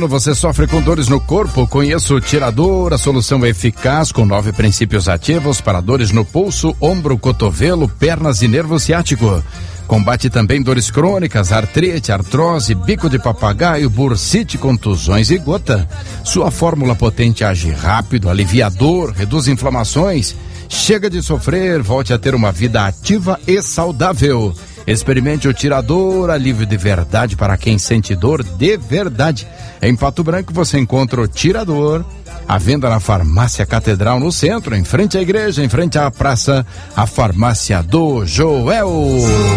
você sofre com dores no corpo? Conheça o Tirador, a solução eficaz com 9 princípios ativos para dores no pulso, ombro, cotovelo, pernas e nervo ciático. Combate também dores crônicas, artrite, artrose, bico de papagaio, bursite, contusões e gota. Sua fórmula potente age rápido, alivia dor, reduz inflamações. Chega de sofrer, volte a ter uma vida ativa e saudável. Experimente o Tirador, alívio de verdade para quem sente dor de verdade. Em Pato Branco você encontra o Tirador, à venda na Farmácia Catedral no centro, em frente à igreja, em frente à praça, a Farmácia do Joel.